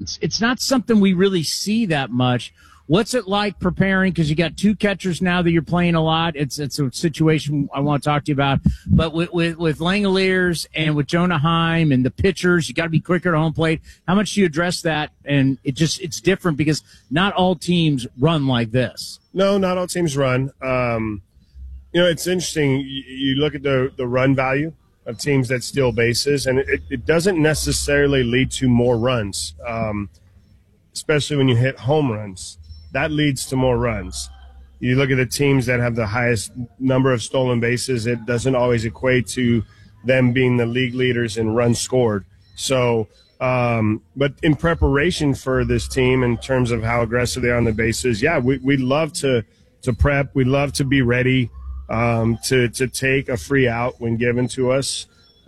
it's not something we really see that much. What's it like preparing? Because you got two catchers now that you're playing a lot. It's a situation I want to talk to you about. But with Langeliers and with Jonah Heim and the pitchers, you got to be quicker to home plate. How much do you address that? And it's different because not all teams run like this. No, not all teams run. It's interesting. You look at the run value of teams that steal bases, and it doesn't necessarily lead to more runs, especially when you hit home runs. That leads to more runs. You look at the teams that have the highest number of stolen bases, it doesn't always equate to them being the league leaders in runs scored. So, but in preparation for this team in terms of how aggressive they are on the bases, we love to prep. We love to be ready to take a free out when given to us.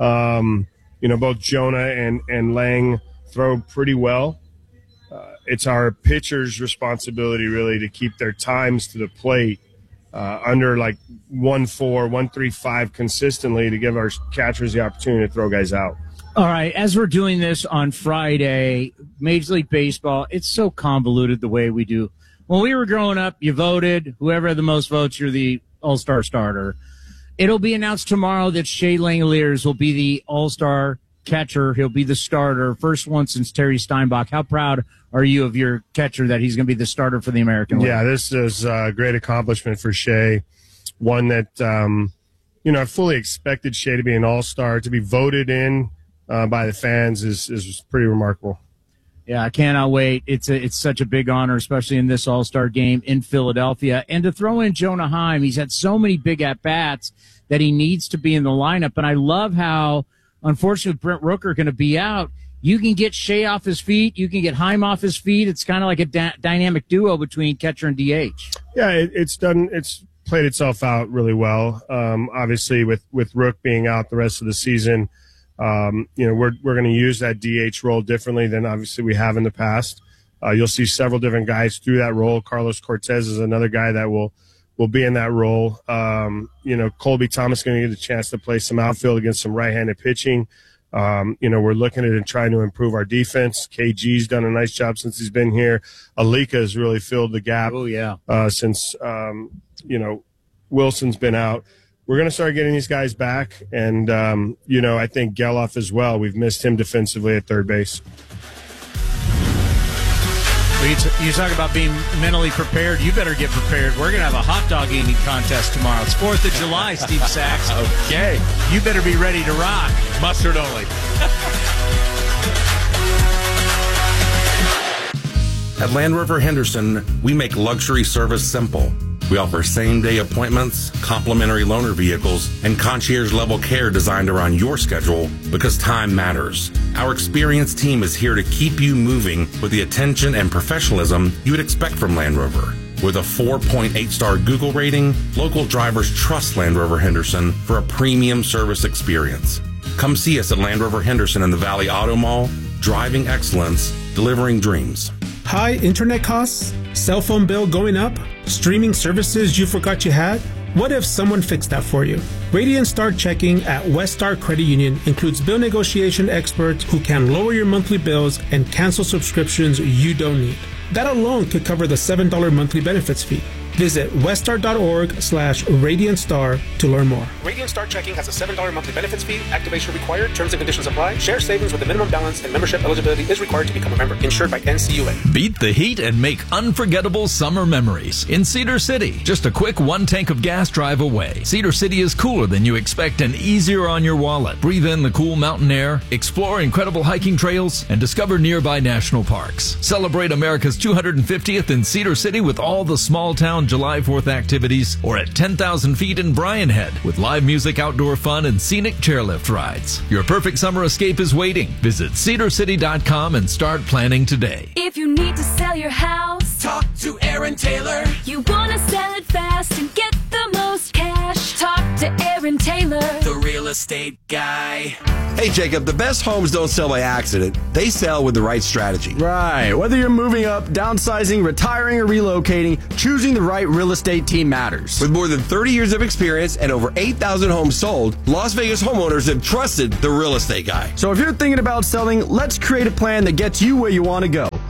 Both Jonah and Lang throw pretty well. It's our pitcher's responsibility really to keep their times to the plate under like 1.4, 1.35 consistently to give our catchers the opportunity to throw guys out. All right, as we're doing this on Friday, Major League Baseball, it's so convoluted the way we do. When we were growing up, you voted. Whoever had the most votes, you're the All-Star starter. It'll be announced tomorrow that Shea Langeliers will be the All-Star catcher. He'll be the starter, first one since Terry Steinbach. How proud are you of your catcher that he's going to be the starter for the American League? Yeah, this is a great accomplishment for Shea. One that, I fully expected Shea to be an all-star. To be voted in by the fans is pretty remarkable. Yeah, I cannot wait. It's such a big honor, especially in this all-star game in Philadelphia. And to throw in Jonah Heim, he's had so many big at-bats that he needs to be in the lineup. And I love how, unfortunately, Brent Rooker going to be out. You can get Shea off his feet. You can get Heim off his feet. It's kind of like a dynamic duo between catcher and DH. Yeah, it's played itself out really well. Obviously, with Rook being out the rest of the season, we're going to use that DH role differently than obviously we have in the past. You'll see several different guys through that role. Carlos Cortez is another guy that will be in that role. Colby Thomas is going to get a chance to play some outfield against some right-handed pitching. We're looking at it and trying to improve our defense. KG's done a nice job since he's been here. Alika has really filled the gap. Oh, yeah. Since Wilson's been out. We're going to start getting these guys back. And, I think Geloff as well. We've missed him defensively at third base. You talk about being mentally prepared. You better get prepared. We're going to have a hot dog eating contest tomorrow. It's 4th of July, Steve Sachs. Okay. You better be ready to rock. Mustard only. At Land Rover Henderson, we make luxury service simple. We offer same-day appointments, complimentary loaner vehicles, and concierge-level care designed around your schedule because time matters. Our experienced team is here to keep you moving with the attention and professionalism you would expect from Land Rover. With a 4.8-star Google rating, local drivers trust Land Rover Henderson for a premium service experience. Come see us at Land Rover Henderson in the Valley Auto Mall, driving excellence, delivering dreams. High internet costs? Cell phone bill going up? Streaming services you forgot you had? What if someone fixed that for you? Radiant Start Checking at West Star Credit Union includes bill negotiation experts who can lower your monthly bills and cancel subscriptions you don't need. That alone could cover the $7 monthly benefits fee. Visit weststar.org/RadiantStar to learn more. Radiant Start Checking has a $7 monthly benefits fee. Activation required. Terms and conditions apply. Share savings with a minimum balance and membership eligibility is required to become a member. Insured by NCUA. Beat the heat and make unforgettable summer memories in Cedar City. Just a quick 1 tank of gas drive away. Cedar City is cooler than you expect and easier on your wallet. Breathe in the cool mountain air, explore incredible hiking trails, and discover nearby national parks. Celebrate America's 250th in Cedar City with all the small town July 4th activities, or at 10,000 feet in Bryan Head with live music, outdoor fun, and scenic chairlift rides. Your perfect summer escape is waiting. Visit cedarcity.com and start planning today. If you need to sell your house, talk to Aaron Taylor. You want to sell it fast and get the most cash, talk to Aaron Taylor, the real estate guy. Hey, Jacob, the best homes don't sell by accident. They sell with the right strategy. Right. Whether you're moving up, downsizing, retiring, or relocating, choosing the right real estate team matters. With more than 30 years of experience and over 8,000 homes sold, Las Vegas homeowners have trusted the real estate guy. So if you're thinking about selling, let's create a plan that gets you where you want to go.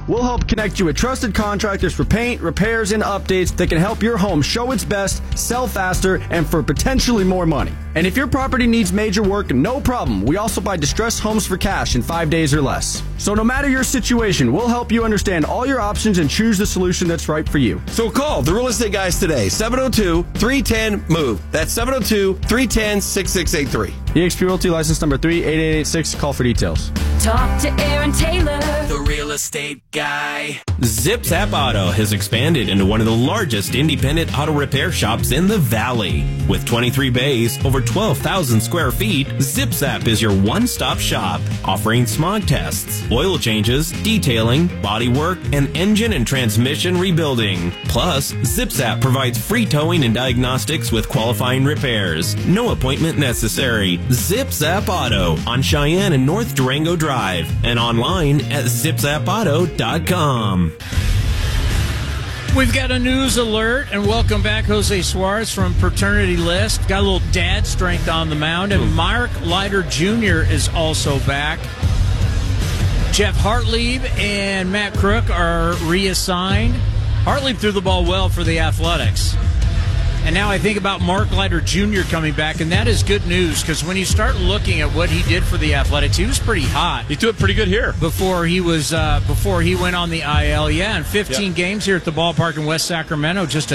we'll help connect you with trusted contractors for paint, repairs, and updates that can help your home show its best, sell faster, and for potentially more money. And if your property needs major work, no problem. We also buy distressed homes for cash in 5 days or less. So no matter your situation, we'll help you understand all your options and choose the solution that's right for you. So call the Real Estate Guys today, 702-310-MOVE. That's 702-310-6683. eXp Realty license number 38886. Call for details. Talk to Aaron Taylor, The Real Estate Guy. ZipZap Auto has expanded into one of the largest independent auto repair shops in the Valley. With 23 bays, over 12,000 square feet, ZipZap is your one-stop shop, offering smog tests, oil changes, detailing, bodywork, and engine and transmission rebuilding. Plus, ZipZap provides free towing and diagnostics with qualifying repairs. No appointment necessary. ZipZap Auto on Cheyenne and North Durango Drive and online at zipzapauto.com. We've got a news alert, and welcome back, Jose Suarez from Paternity List. Got a little dad strength on the mound, and Mark Leiter Jr. is also back. Jeff Hartlieb and Matt Crook are reassigned. Hartlieb threw the ball well for the Athletics. And now I think about Mark Leiter Jr. coming back, and that is good news because when you start looking at what he did for the Athletics, he was pretty hot. He threw it pretty good here before he went on the IL. Yeah, in 15 games here at the ballpark in West Sacramento, just a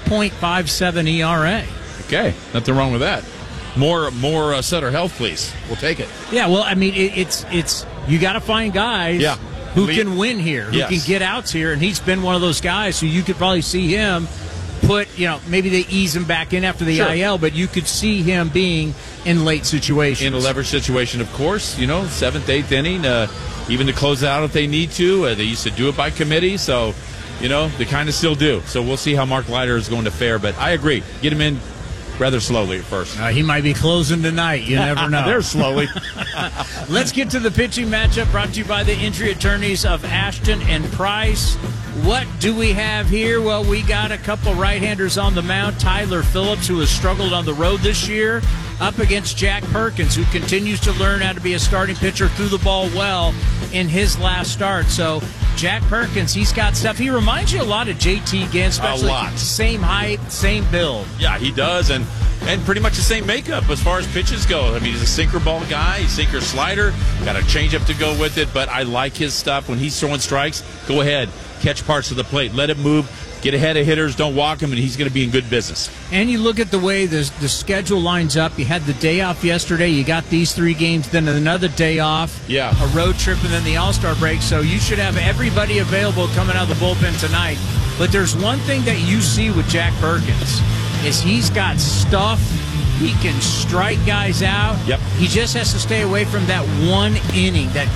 2.57 ERA. Okay, nothing wrong with that. More Sutter health, please. We'll take it. Yeah, well, I mean, it's you got to find guys who can win here, who can get outs here, and he's been one of those guys who you could probably see him put, maybe they ease him back in after the IL, but you could see him being in late situations. In a leverage situation, of course, 7th, 8th inning, even to close it out if they need to. They used to do it by committee, so, they kind of still do. So we'll see how Mark Leiter is going to fare, but I agree. Get him in rather slowly at first. He might be closing tonight. You never know. They're slowly. Let's get to the pitching matchup brought to you by the injury attorneys of Ashton and Price. What do we have here? Well, we got a couple right-handers on the mound. Tyler Phillips, who has struggled on the road this year, up against Jack Perkins, who continues to learn how to be a starting pitcher, threw the ball well in his last start. So Jack Perkins, he's got stuff. He reminds you a lot of JT Ginn, especially a lot. Same height, same build. Yeah, he does, and pretty much the same makeup as far as pitches go. I mean, he's a sinker ball guy, sinker slider, got a changeup to go with it, but I like his stuff. When he's throwing strikes, go ahead, catch parts of the plate, let it move, get ahead of hitters, don't walk him, and he's going to be in good business. And you look at the way the schedule lines up. You had the day off yesterday. You got these 3 games, then another day off, a road trip, and then the All-Star break. So you should have everybody available coming out of the bullpen tonight. But there's one thing that you see with Jack Perkins is he's got stuff. He can strike guys out. Yep. He just has to stay away from that one inning that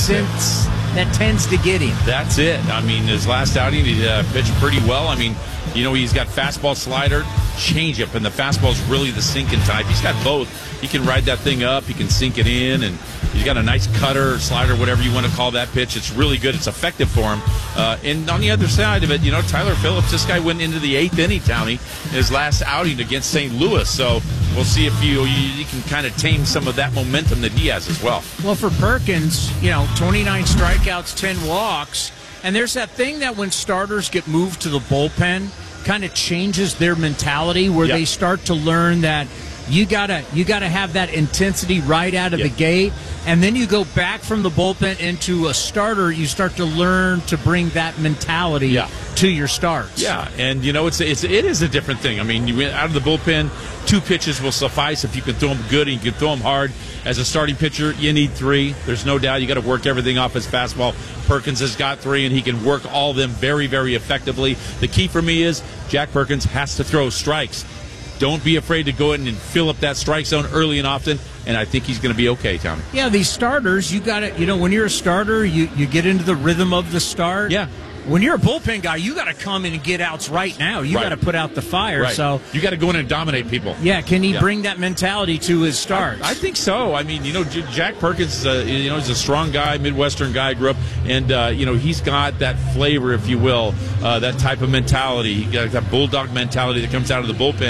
tends to get him. That's it. I mean, his last outing, he pitched pretty well. I mean, he's got fastball, slider, changeup, and the fastball is really the sinking type. He's got both. He can ride that thing up. He can sink it in, and he's got a nice cutter, slider, whatever you want to call that pitch. It's really good. It's effective for him. And on the other side of it, Tyler Phillips, this guy went into the 8th inning, Townie, his last outing against St. Louis. So we'll see if you can kind of tame some of that momentum that he has as well. Well, for Perkins, 29 strikeouts, 10 walks. And there's that thing that when starters get moved to the bullpen, kind of changes their mentality where they start to learn that you gotta have that intensity right out of the gate, and then you go back from the bullpen into a starter. You start to learn to bring that mentality to your starts. Yeah, and it is a different thing. I mean, you out of the bullpen, 2 pitches will suffice if you can throw them good and you can throw them hard. As a starting pitcher, you need 3. There's no doubt you got to work everything off his fastball. Perkins has got 3, and he can work all of them very, very effectively. The key for me is Jack Perkins has to throw strikes. Don't be afraid to go in and fill up that strike zone early and often, and I think he's going to be okay, Tommy. Yeah, these starters, you got to, when you're a starter, you get into the rhythm of the start. Yeah. When you're a bullpen guy, you got to come in and get outs right now. You got to put out the fire. Right. So you got to go in and dominate people. Yeah, can he bring that mentality to his starts? I think so. I mean, Jack Perkins, he's a strong guy, Midwestern guy, grew up, and he's got that flavor, if you will, that type of mentality. He got that bulldog mentality that comes out of the bullpen.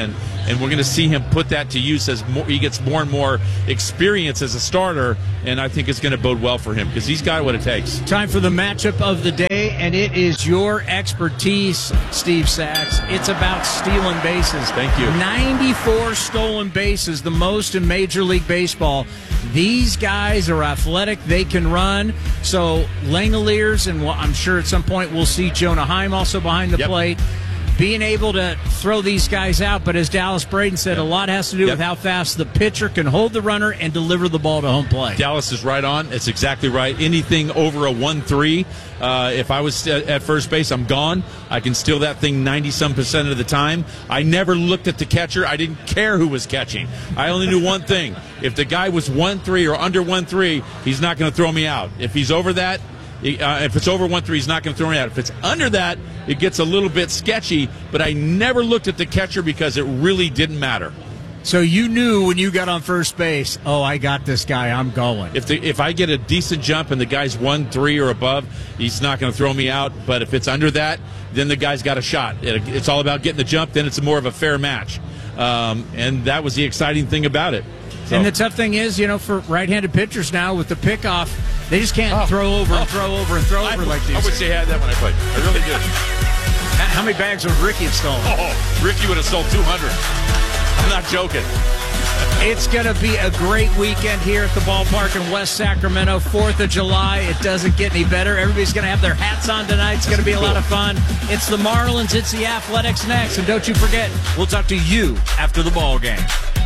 and we're going to see him put that to use as he gets more and more experience as a starter, and I think it's going to bode well for him because he's got what it takes. Time for the matchup of the day, and it is your expertise, Steve Sachs. It's about stealing bases. Thank you. 94 stolen bases, the most in Major League Baseball. These guys are athletic. They can run. So Langeliers, and I'm sure at some point we'll see Jonah Heim also behind the plate, being able to throw these guys out. But as Dallas Braden said, a lot has to do with how fast the pitcher can hold the runner and deliver the ball to home plate. Dallas is right on. It's exactly right. Anything over a 1-3, if I was at first base, I'm gone. I can steal that thing 90-some% of the time. I never looked at the catcher. I didn't care who was catching. I only knew one thing. If the guy was 1-3 or under 1-3, he's not going to throw me out. If he's over that, if it's over 1-3, he's not going to throw me out. If it's under that, it gets a little bit sketchy, but I never looked at the catcher because it really didn't matter. So you knew when you got on first base, oh, I got this guy, I'm going. If I get a decent jump and the guy's 1-3 or above, he's not going to throw me out. But if it's under that, then the guy's got a shot. It's all about getting the jump, then it's more of a fair match. And that was the exciting thing about it. So. And the tough thing is, for right-handed pitchers now with the pickoff, they just can't throw over and throw over and throw over like these. I wish they had that when I played. I really did. How many bags would Ricky have stolen? Oh, Ricky would have sold 200. I'm not joking. It's going to be a great weekend here at the ballpark in West Sacramento. 4th of July. It doesn't get any better. Everybody's going to have their hats on tonight. It's going to be a lot of fun. It's the Marlins. It's the Athletics next. And don't you forget, we'll talk to you after the ball game.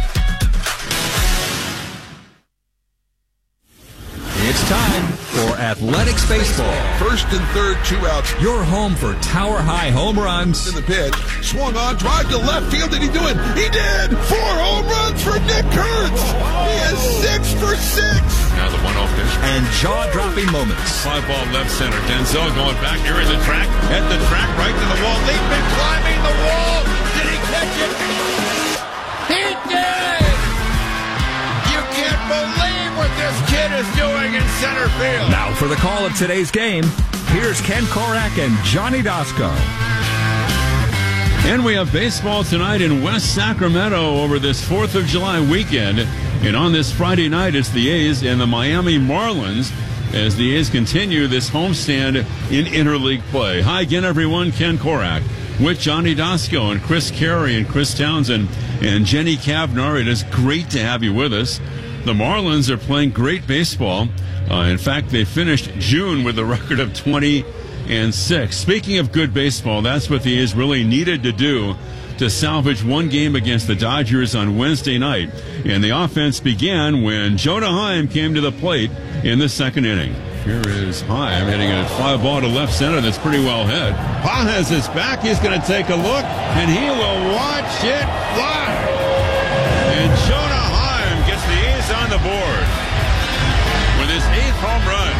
It's time for Athletics Baseball. First and third, 2 outs. Your home for tower-high home runs. In the pitch, swung on, drive to left field. Did he do it? He did! 4 home runs for Nick Kurtz. He is 6 for 6. Now the 1-0 pitch. And jaw-dropping moments. Fly ball left center. Denzel going back. Here is the track. At the track, right to the wall. Leaping, climbing the wall. Did he catch it? He did! You can't believe what this kid is doing in center field. Now for the call of today's game, here's Ken Korak and Johnny Dasco. And we have baseball tonight in West Sacramento over this 4th of July weekend. And on this Friday night, it's the A's and the Miami Marlins as the A's continue this homestand in interleague play. Hi again, everyone. Ken Korak with Johnny Dasco and Chris Carey and Chris Townsend and Jenny Kavnar. It is great to have you with us. The Marlins are playing great baseball. In fact, they finished June with a record of 20-6. Speaking of good baseball, that's what the A's really needed to do to salvage one game against the Dodgers on Wednesday night. And the offense began when Jonah Heim came to the plate in the second inning. Here is Heim hitting a fly ball to left center that's pretty well hit. Ha has his back. He's going to take a look, and he will watch it fly. And Jonah Heim gets the A's on the board with his 8th home run,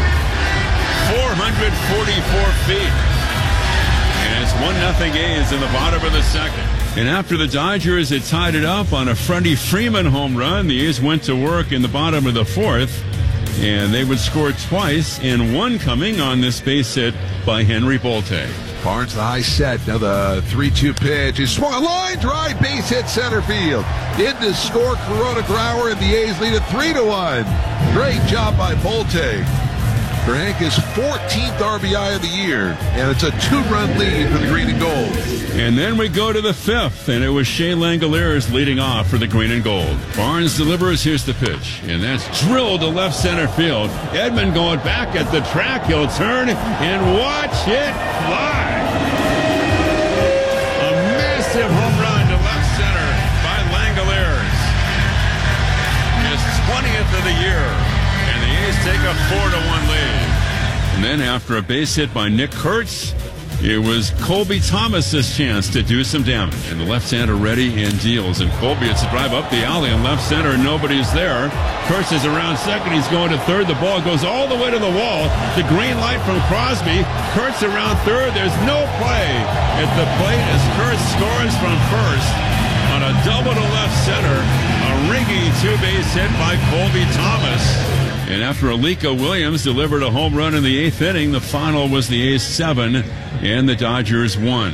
444 feet. And it's 1-0 A's in the bottom of the second. And after the Dodgers had tied it up on a Freddie Freeman home run, the A's went to work in the bottom of the 4th. And they would score twice, and one coming on this base hit by Henry Bolte. Barnes, the high set. Now the 3-2 pitch. He swung a line drive, base hit center field. In to score Corona Grauer, and the A's lead it 3-1. Great job by Bolte for Hanka's 14th RBI of the year, and it's a 2-run lead for the Green and Gold. And then we go to the 5th, and it was Shea Langeliers leading off for the Green and Gold. Barnes delivers, here's the pitch, and that's drilled to left center field. Edman going back at the track, he'll turn and watch it fly. A massive home run to left center by Langeliers. His 20th of the year. Take a 4-1 lead. And then after a base hit by Nick Kurtz, it was Colby Thomas's chance to do some damage. And the left-hander ready and deals. And Colby hits a drive up the alley in left center, and nobody's there. Kurtz is around second. He's going to third. The ball goes all the way to the wall. The green light from Crosby. Kurtz around third. There's no play at the plate as Kurtz scores from first on a double to left center. A ringing 2-base hit by Colby Thomas. And after Alika Williams delivered a home run in the 8th inning, the final was the A's 7 and the Dodgers 1.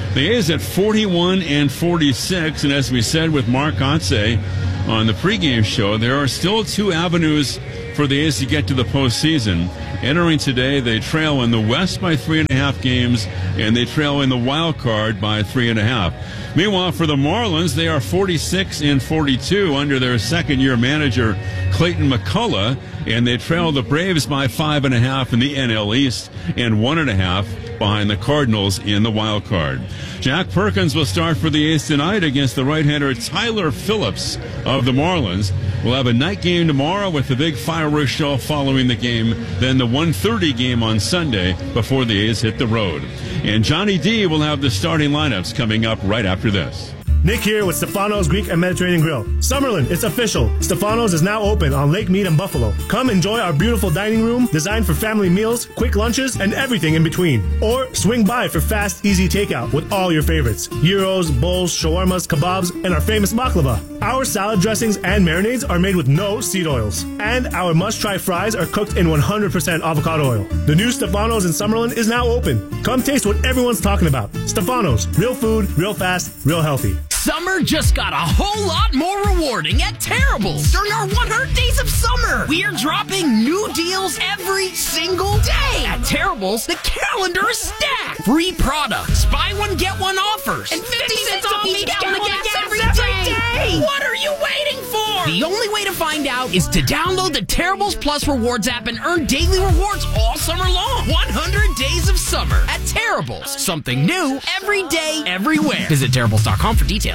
The A's at 41-46, and as we said with Mark Otze on the pregame show, there are still 2 avenues for the A's to get to the postseason. Entering today, they trail in the West by 3.5 games, and they trail in the wild card by 3.5. Meanwhile, for the Marlins, they are 46-42 under their second-year manager, Clayton McCullough, and they trail the Braves by 5.5 in the NL East and 1.5 behind the Cardinals in the wild card. Jack Perkins will start for the A's tonight against the right-hander Tyler Phillips of the Marlins. We'll have a night game tomorrow with the big fireworks show following the game, then the 1:30 game on Sunday before the A's hit the road. And Johnny D will have the starting lineups coming up right after this. Nick here with Stefano's Greek and Mediterranean Grill. Summerlin, it's official. Stefano's is now open on Lake Mead and Buffalo. Come enjoy our beautiful dining room designed for family meals, quick lunches, and everything in between. Or swing by for fast, easy takeout with all your favorites. Gyros, bowls, shawarmas, kebabs, and our famous baklava. Our salad dressings and marinades are made with no seed oils. And our must-try fries are cooked in 100% avocado oil. The new Stefano's in Summerlin is now open. Come taste what everyone's talking about. Stefano's. Real food, real fast, real healthy. Summer just got a whole lot more rewarding at Terrible's. During our 100 Days of Summer, we are dropping new deals every single day. At Terrible's, the calendar is stacked. Free products, buy one, get one offers, and 50 cents off each gallon of gas every day. What are you waiting for? The only way to find out is to download the Terrible's Plus Rewards app and earn daily rewards all summer long. 100 Days of Summer at Terrible's. Something new every day, everywhere. Visit Terrible's.com for details.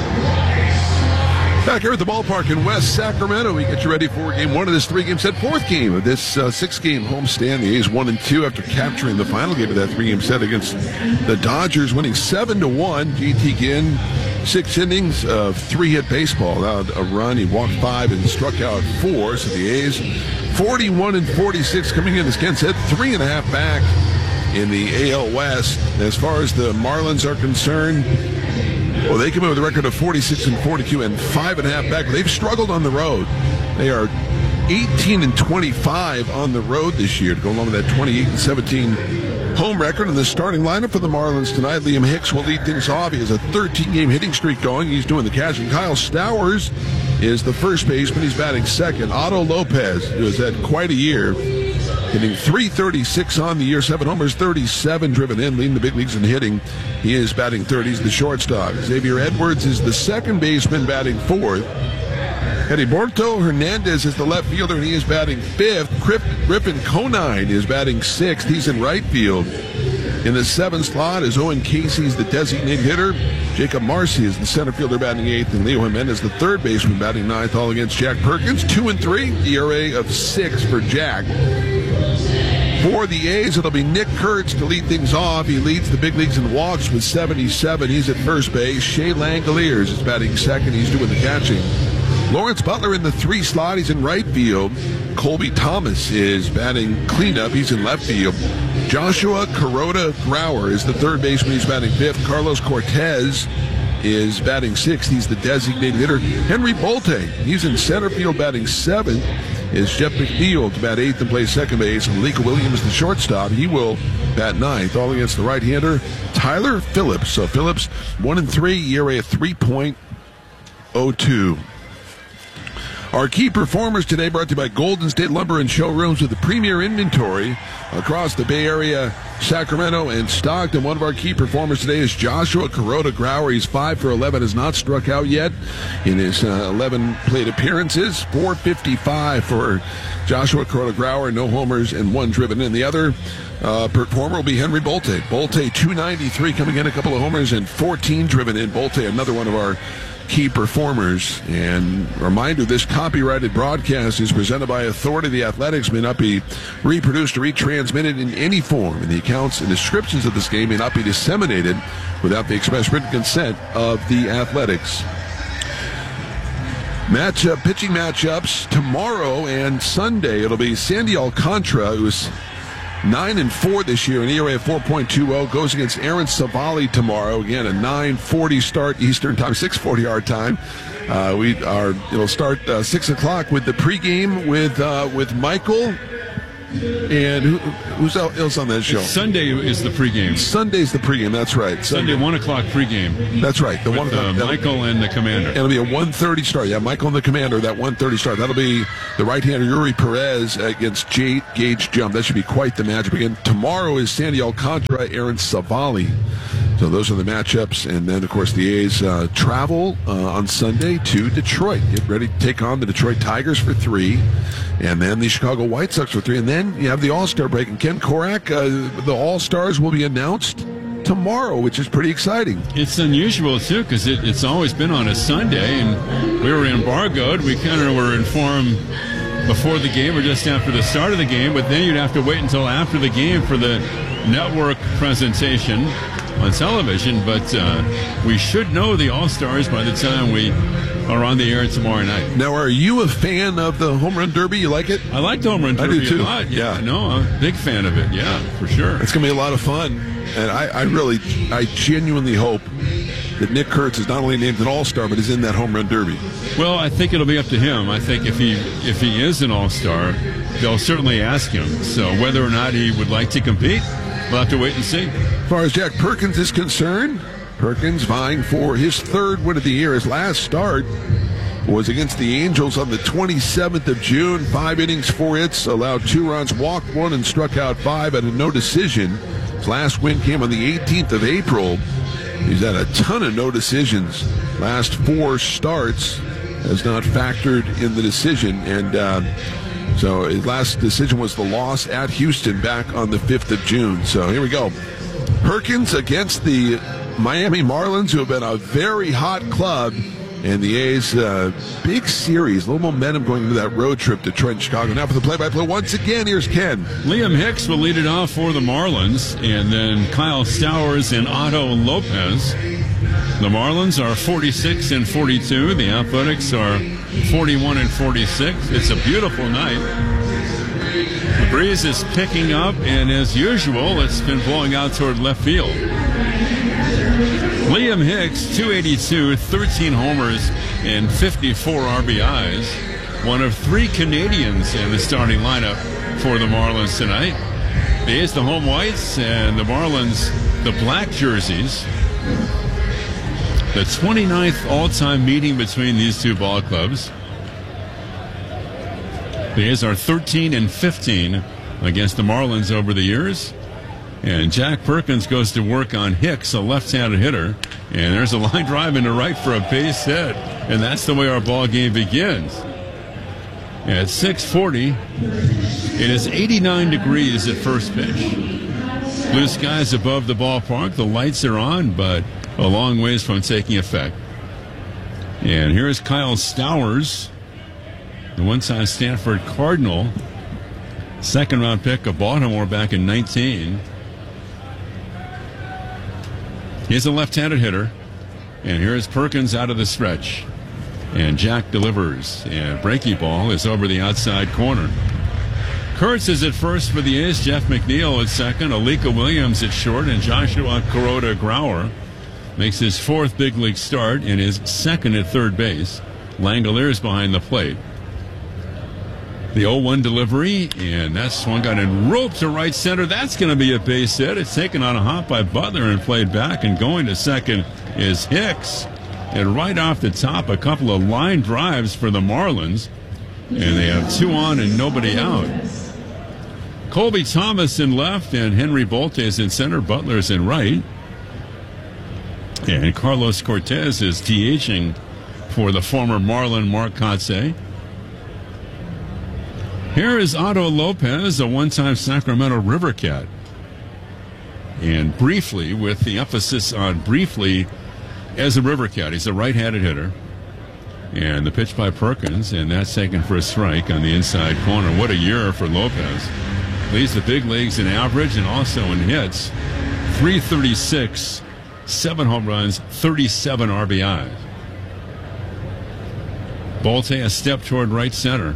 Back here at the ballpark in West Sacramento, we get you ready for game 1 of this 3-game set, 4th game of this 6-game homestand. The A's 1-2 after capturing the final game of that 3-game set against the Dodgers, winning 7-1. JT Ginn, 6 innings of 3-hit baseball. Allowed a run, he walked 5 and struck out 4. So the A's 41-46 coming in, as Ken said, 3.5 back in the AL West. As far as the Marlins are concerned, well, they come in with a record of 46-42 and 5.5 back. They've struggled on the road. They are 18-25 on the road this year to go along with that 28-17 home record. And the starting lineup for the Marlins tonight, Liam Hicks will lead things off. He has a 13-game hitting streak going. He's doing the catching. Kyle Stowers is the first baseman. He's batting second. Otto Lopez, who has had quite a year, hitting .336 on the year, 7 homers, 37 driven in, leading the big leagues in hitting. He is batting third. He's the shortstop. Xavier Edwards is the second baseman, batting fourth. Heriberto Hernandez is the left fielder, and he is batting fifth. Griffin Conine is batting sixth. He's in right field. In the seventh slot is Owen Casey's the designated hitter. Jacob Marcy is the center fielder, batting eighth, and Leo Jimenez the third baseman, batting ninth, all against Jack Perkins. 2-3, ERA of 6 for Jack. For the A's, it'll be Nick Kurtz to lead things off. He leads the big leagues in walks with 77. He's at first base. Shea Langoliers is batting second. He's doing the catching. Lawrence Butler in the 3 slot. He's in right field. Colby Thomas is batting cleanup. He's in left field. Joshua Kuroda Grauer is the third baseman. He's batting fifth. Carlos Cortez is batting sixth. He's the designated hitter. Henry Bolte, he's in center field, batting seventh. Is Jeff McNeil to bat eighth and play second base. And Leka Williams, the shortstop, he will bat ninth, all against the right-hander Tyler Phillips. So Phillips 1-3, ERA of 3.02. Our key performers today brought to you by Golden State Lumber and Showrooms, with the premier inventory across the Bay Area, Sacramento, and Stockton. One of our key performers today is Joshua Kuroda Grauer. He's 5 for 11, has not struck out yet in his 11 plate appearances. .455 for Joshua Kuroda Grauer, no homers and 1 driven in. The other performer will be Henry Bolte. Bolte, .293, coming in, a couple of homers and 14 driven in. Bolte, another one of our key performers. And reminder, this copyrighted broadcast is presented by Authority. The Athletics may not be reproduced or retransmitted in any form, and the accounts and descriptions of this game may not be disseminated without the express written consent of the Athletics. Pitching matchups tomorrow and Sunday. It'll be Sandy Alcantara, who's 9-4 this year, an ERA of 4.20, goes against Aaron Savali tomorrow. Again, a 9:40 start Eastern time, 6:40 our time. It'll start 6 o'clock with the pregame with Michael And who's else on that show? Sunday is the pregame. Sunday's the pregame. That's right. Sunday 1 o'clock pregame. That's right. The with, 1 o'clock. Michael and the Commander. It'll be a 1:30 start. Yeah, Michael and the Commander. That 1:30 start. That'll be the right-hander Yuri Perez against Gage Jump. That should be quite the matchup. Again, tomorrow is Sandy Alcantara, Aaron Savali. So those are the matchups. And then, of course, the A's travel on Sunday to Detroit. Get ready to take on the Detroit Tigers for 3. And then the Chicago White Sox for 3. And then you have the All-Star break. And Ken Korak, the All-Stars will be announced tomorrow, which is pretty exciting. It's unusual, too, because it's always been on a Sunday. And we were embargoed. We kind of were informed before the game or just after the start of the game. But then you'd have to wait until after the game for the network presentation on television, but we should know the All-Stars by the time we are on the air tomorrow night. Now, are you a fan of the Home Run Derby? You like it? I like the Home Run Derby I do too. a lot. Yeah, no, I'm a big fan of it. Yeah, for sure. It's going to be a lot of fun, and I genuinely hope that Nick Kurtz is not only named an All-Star, but is in that Home Run Derby. Well, I think it'll be up to him. I think if he is an All-Star, they'll certainly ask him. So whether or not he would like to compete, we'll have to wait and see. As far as Jack Perkins is concerned, Perkins vying for his 3rd win of the year. His last start was against the Angels on the 27th of June. 5 innings, 4 hits, allowed 2 runs, walked 1, and struck out 5 at a no decision. His last win came on the 18th of April. He's had a ton of no decisions. Last 4 starts has not factored in the decision, and so his last decision was the loss at Houston back on the 5th of June. So here we go. Perkins against the Miami Marlins, who have been a very hot club. And the A's, big series, a little momentum going into that road trip to Detroit and Chicago. Now for the play-by-play, once again, here's Ken. Liam Hicks will lead it off for the Marlins, and then Kyle Stowers and Otto Lopez. The Marlins are 46 and 42. The Athletics are 41 and 46. It's a beautiful night. The breeze is picking up, and as usual, it's been blowing out toward left field. Liam Hicks, 282, 13 homers, and 54 RBIs. One of 3 Canadians in the starting lineup for the Marlins tonight. The A's, the home whites, and the Marlins, the black jerseys. The 29th all-time meeting between these two ball clubs. The A's are 13 and 15 against the Marlins over the years. And Jack Perkins goes to work on Hicks, a left-handed hitter. And there's a line drive into right for a base hit. And that's the way our ball game begins. At 6:40, it is 89 degrees at first pitch. Blue skies above the ballpark. The lights are on, but a long ways from taking effect. And here's Kyle Stowers, the one-time Stanford Cardinal, second-round pick of Baltimore back in 19. He's a left-handed hitter. And here's Perkins out of the stretch. And Jack delivers. And breaking ball is over the outside corner. Kurtz is at first for the A's. Jeff McNeil at second. Alika Williams at short. And Joshua Kuroda-Grauer makes his 4th big league start and is second at third base. Langoliers behind the plate. The 0-1 delivery, and that swung out and roped to right center. That's going to be a base hit. It's taken on a hop by Butler and played back, and going to second is Hicks. And right off the top, a couple of line drives for the Marlins, and they have 2 on and nobody out. Colby Thomas in left, and Henry Boltes in center. Butler's in right. And Carlos Cortez is DHing for the former Marlin Mark Kotsay. Here is Otto Lopez, a one-time Sacramento River Cat. And briefly, with the emphasis on briefly, as a River Cat, he's a right-handed hitter. And the pitch by Perkins, and that's taken for a strike on the inside corner. What a year for Lopez. Leads the big leagues in average and also in hits. 336, 7 home runs, 37 RBIs. Bolte a step toward right center.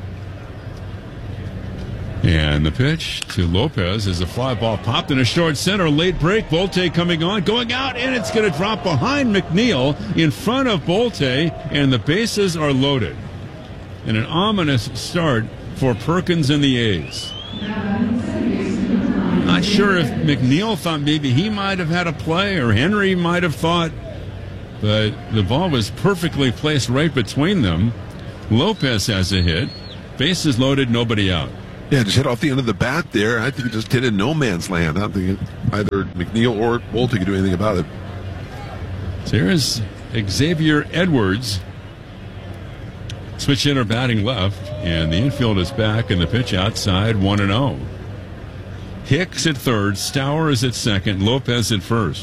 And the pitch to Lopez is a fly ball popped in a short center. Late break. Bolte coming on, going out, and it's going to drop behind McNeil in front of Bolte, and the bases are loaded. And an ominous start for Perkins and the A's. Not sure if McNeil thought maybe he might have had a play or Henry might have thought, but the ball was perfectly placed right between them. Lopez has a hit. Bases loaded, nobody out. Yeah, just hit off the end of the bat there. I think it just hit in no man's land. I don't think either McNeil or Bolte could do anything about it. So here's Xavier Edwards. Switch hitter batting left, and the infield is back, and the pitch outside 1-0. Hicks at third, Stauer is at second, Lopez at first.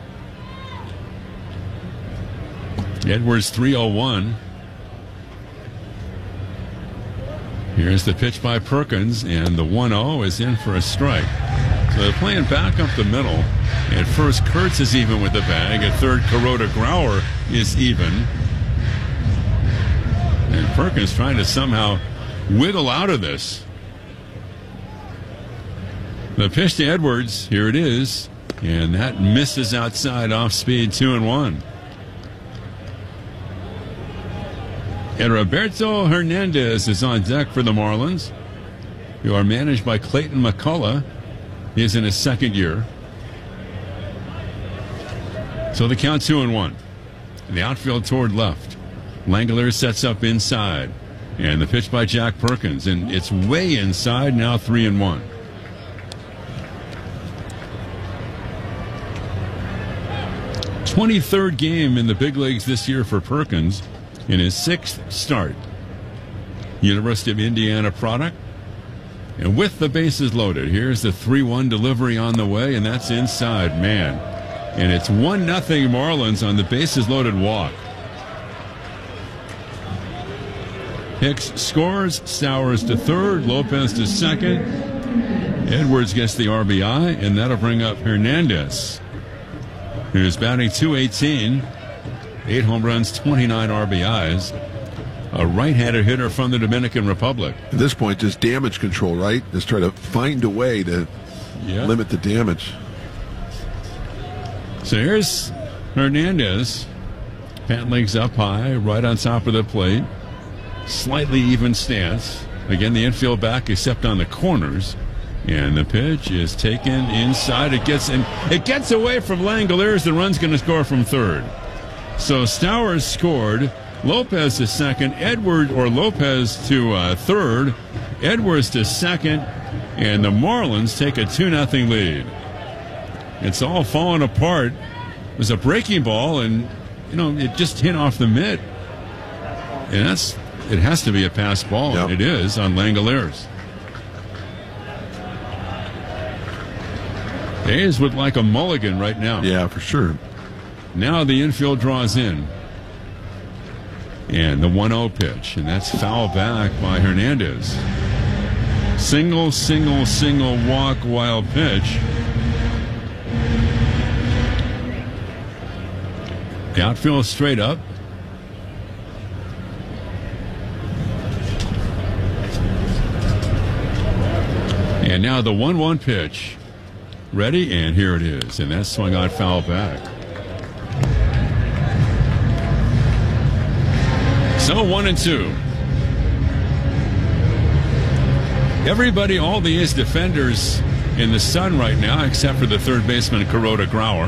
Edwards 3-0-1. Here's the pitch by Perkins, and the 1-0 is in for a strike. So they're playing back up the middle. At first, Kurtz is even with the bag. At third, Kuroda Grauer is even. And Perkins trying to somehow wiggle out of this. The pitch to Edwards, here it is, and that misses outside off speed, 2-1. And Roberto Hernandez is on deck for the Marlins, who are managed by Clayton McCullough. He is in his second year. So the count 2-1. The outfield toward left. Langeliers sets up inside. And the pitch by Jack Perkins, and it's way inside, now 3-1. '23rd game in the big leagues this year for Perkins in his 6th start. University of Indiana product. And with the bases loaded, here's the 3-1 delivery on the way, and that's inside, man. And it's 1-0 Marlins on the bases loaded walk. Hicks scores, Stowers to third, Lopez to second. Edwards gets the RBI, and that'll bring up Hernandez, who's batting .218, 8 home runs, 29 RBIs. A right-handed hitter from the Dominican Republic. At this point, just damage control, right? Just try to find a way to limit the damage. So here's Hernandez. Pant legs up high, right on top of the plate. Slightly even stance. Again, the infield back except on the corners. And the pitch is taken inside. It gets away from Langeliers. The run's going to score from third. So Stowers scored. Lopez to second. Lopez to third. Edwards to second. And the Marlins take a 2-0 lead. It's all falling apart. It was a breaking ball, and it just hit off the mitt. And it has to be a pass ball. Yep. It is on Langeliers. A's would like a mulligan right now. Yeah, for sure. Now the infield draws in. And the 1-0 pitch. And that's foul back by Hernandez. Single walk, wild pitch. The outfield straight up. And now the 1-1 pitch. Ready, and here it is. And that swung out foul back. So 1-2. Everybody, all the A's defenders in the sun right now, except for the third baseman, Kuroda Grauer.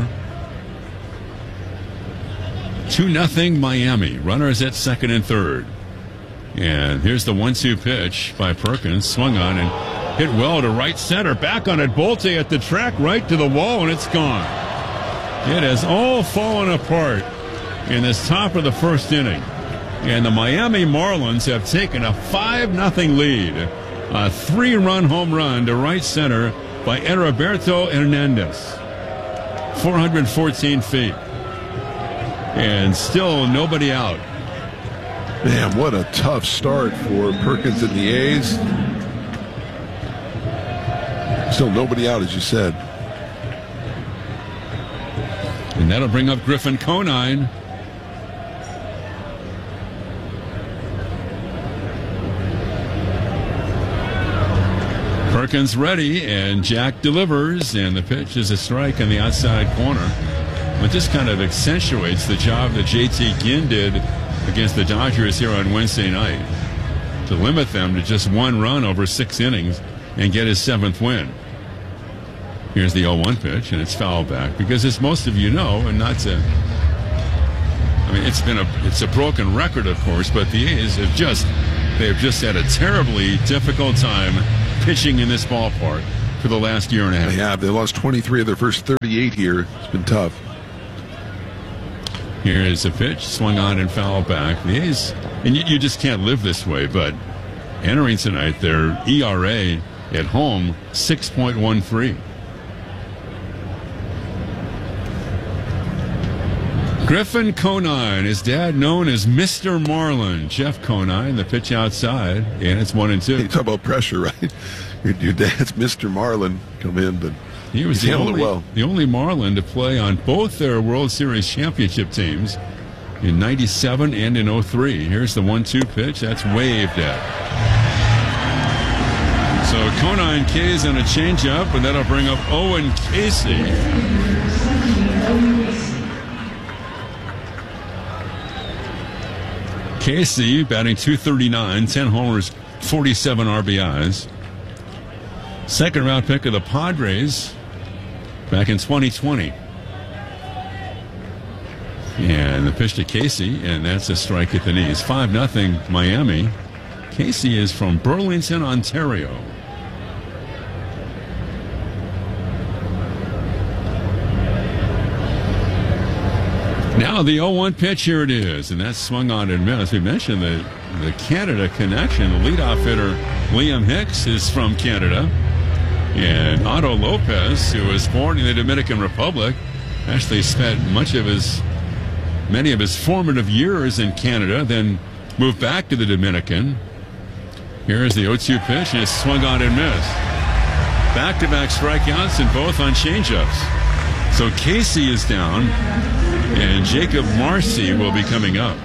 2-0 Miami. Runners at second and third. And here's the 1-2 pitch by Perkins. Swung on and hit well to right center. Back on it, Bolte at the track, right to the wall, and it's gone. It has all fallen apart in this top of the first inning. And the Miami Marlins have taken a 5-0 lead. A 3-run home run to right center by Roberto Hernandez. 414 feet. And still nobody out. Man, what a tough start for Perkins and the A's. Still nobody out, as you said. And that'll bring up Griffin Conine. Perkins ready, and Jack delivers, and the pitch is a strike in the outside corner. It just kind of accentuates the job that J.T. Ginn did against the Dodgers here on Wednesday night to limit them to just 1 run over 6 innings. and get his 7th win. Here's the 0-1 pitch, and it's foul back because, as most of you know, and not to, I mean, it's a broken record, of course, but the A's have just had a terribly difficult time pitching in this ballpark for the last year and a half. They have. They lost 23 of their first 38 here. It's been tough. Here is a pitch, swung on and foul back. The A's, and you just can't live this way, but entering tonight, their ERA at home, 6.13. Griffin Conine, his dad known as Mr. Marlin. Jeff Conine, the pitch outside, and it's 1-2. You talk about pressure, right? Your dad's Mr. Marlin come in, but he was the handled only Marlin to play on both their World Series championship teams in 97 and in 03. Here's the 1-2 pitch. That's waved at. So Conine K's on a changeup, and that'll bring up Owen Casey. Casey batting .239, 10 homers, 47 RBIs. Second round pick of the Padres back in 2020. And the pitch to Casey, and that's a strike at the knees. 5-0 Miami. Casey is from Burlington, Ontario. Now the 0-1 pitch, here it is, and that's swung on and missed. We mentioned the Canada connection. The leadoff hitter, Liam Hicks, is from Canada. And Otto Lopez, who was born in the Dominican Republic, actually spent many of his formative years in Canada, then moved back to the Dominican. Here is the 0-2 pitch, and it's swung on and missed. Back-to-back strikeouts, and both on changeups. So Casey is down, and Jacob Marcy will be coming up.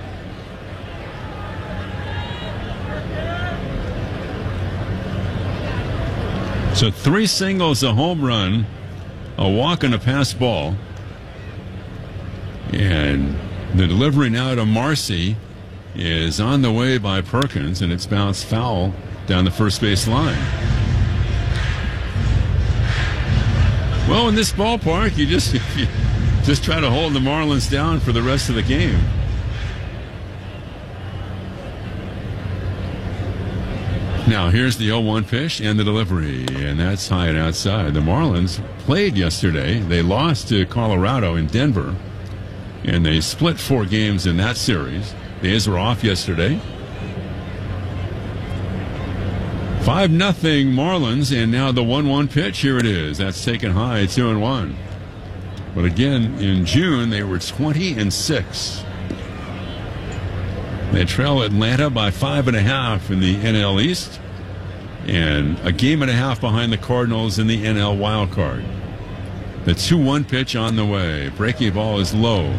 So 3 singles, a home run, a walk, and a pass ball. And the delivery now to Marcy is on the way by Perkins, and it's bounced foul down the first base line. Well, in this ballpark, you just try to hold the Marlins down for the rest of the game. Now, here's the 0-1 pitch and the delivery, and that's high and outside. The Marlins played yesterday. They lost to Colorado in Denver, and they split 4 games in that series. The A's were off yesterday. 5-0 Marlins, and now the 1-1 pitch. Here it is. That's taken high, 2-1. But again, in June, they were 20-6. They trail Atlanta by 5.5 in the NL East, and a game and a half behind the Cardinals in the NL wild card. The 2-1 pitch on the way. Breaking ball is low.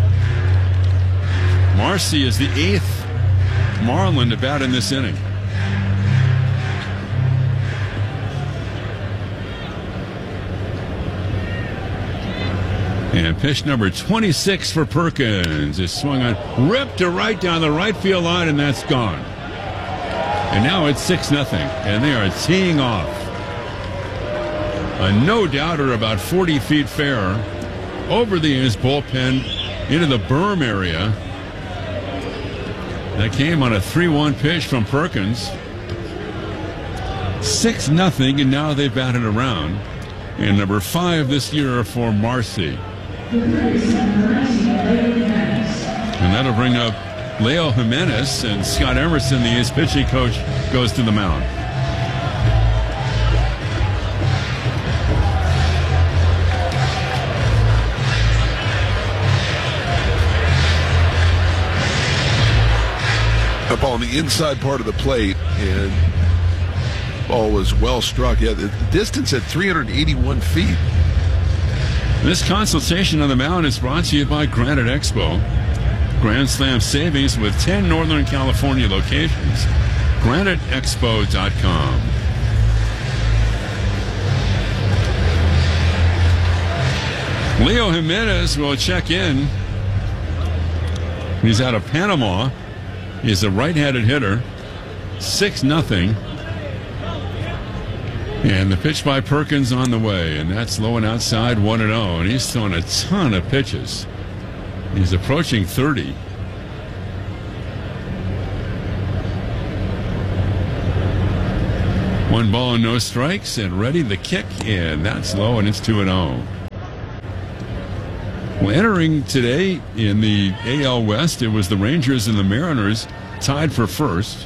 Marcy is the 8th Marlin to bat in this inning. And pitch number 26 for Perkins is swung on, ripped to right down the right field line, and that's gone. And now it's 6-0, and they are teeing off. A no-doubter about 40 feet fair over the A's bullpen into the berm area. That came on a 3-1 pitch from Perkins. 6-0, and now they've batted around. And number 5 this year for Marcy. And that'll bring up Leo Jimenez, and Scott Emerson, the A's pitching coach, goes to the mound. Up on the inside part of the plate, and ball was well struck. Yeah, the distance at 381 feet. This consultation on the mound is brought to you by Granite Expo. Grand Slam savings with 10 Northern California locations. GraniteExpo.com. Leo Jimenez will check in. He's out of Panama. He's a right-handed hitter. 6-0. And the pitch by Perkins on the way, and that's low and outside, 1-0, and he's throwing a ton of pitches. He's approaching 30. One ball and no strikes, and ready the kick, and that's low, and it's 2-0. Well, entering today in the AL West, it was the Rangers and the Mariners tied for first.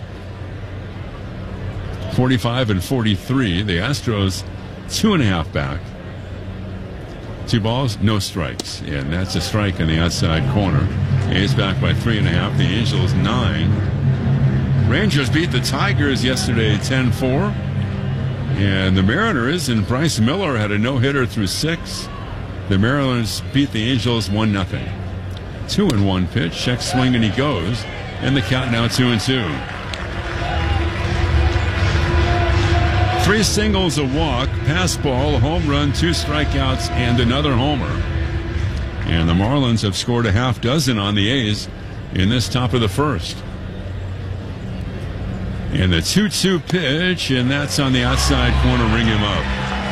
45 and 43. The Astros 2.5 back. 2 balls, no strikes. And that's a strike in the outside corner. A's back by 3.5. The Angels 9. Rangers beat the Tigers yesterday 10-4. And the Mariners and Bryce Miller had a no-hitter through 6. The Mariners beat the Angels 1-0. 2-1 pitch. Check swing and he goes. And the count now 2-2. 3 singles, a walk, pass ball, a home run, 2 strikeouts, and another homer. And the Marlins have scored a half dozen on the A's in this top of the first. And the 2-2 pitch, and that's on the outside corner, ring him up.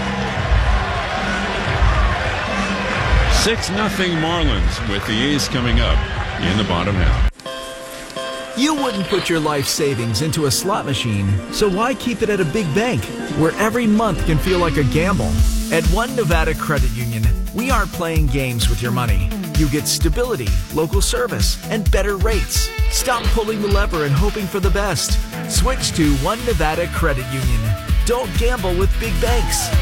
6-0 Marlins with the A's coming up in the bottom half. You wouldn't put your life savings into a slot machine, so why keep it at a big bank where every month can feel like a gamble? At One Nevada Credit Union, we aren't playing games with your money. You get stability, local service, and better rates. Stop pulling the lever and hoping for the best. Switch to One Nevada Credit Union. Don't gamble with big banks.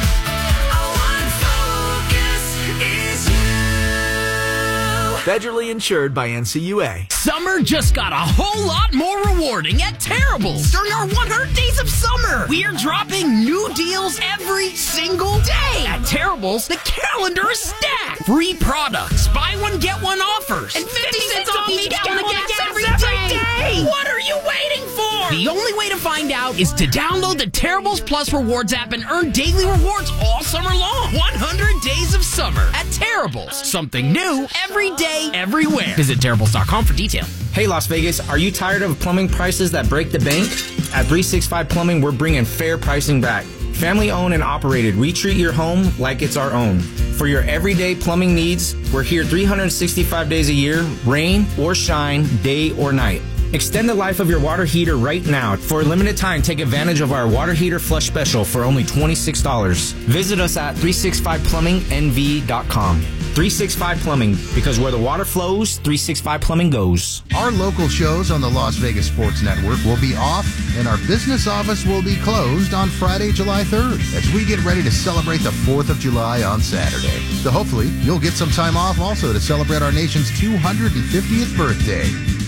Federally insured by NCUA. Summer just got a whole lot more rewarding at Terrible's during our 100 Days of Summer. We are dropping new deals every single day. At Terrible's, the calendar is stacked. Free products, buy one, get one offers, and 50 cents off each gallon of gas every day. What are you waiting for? The only way to find out is to download the Terrible's Plus Rewards app and earn daily rewards all summer long. 100 Days of Summer at Terrible's. Something new every day, everywhere. Visit Terrible's.com for details. Hey, Las Vegas, are you tired of plumbing prices that break the bank? At 365 Plumbing, we're bringing fair pricing back. Family owned and operated, we treat your home like it's our own. For your everyday plumbing needs, we're here 365 days a year, rain or shine, day or night. Extend the life of your water heater right now. For a limited time, take advantage of our water heater flush special for only $26. Visit us at 365plumbingnv.com. 365 Plumbing, because where the water flows, 365 Plumbing goes. Our local shows on the Las Vegas Sports Network will be off, and our business office will be closed on Friday, July 3rd, as we get ready to celebrate the 4th of July on Saturday. So hopefully, you'll get some time off also to celebrate our nation's 250th birthday.